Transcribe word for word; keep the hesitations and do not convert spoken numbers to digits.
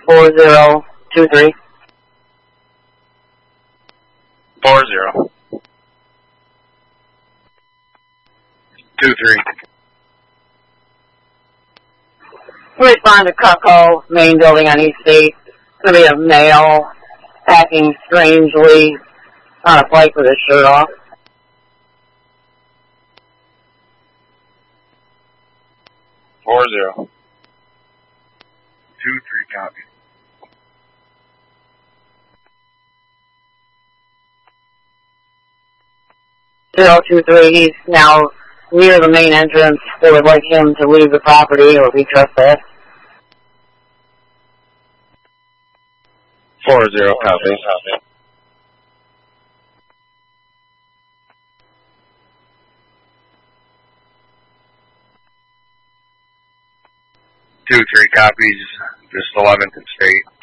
four zero two three. Four zero. Two three. Respond to Cutco, main building on East State. It's going to be a male acting strangely on a flight with his shirt off. Four zero. Two three copy. Zero two three. He's now near the main entrance. They would like him to leave the property or be trespassed. Four zero copy. Copy. Two three copies. Just eleventh and State.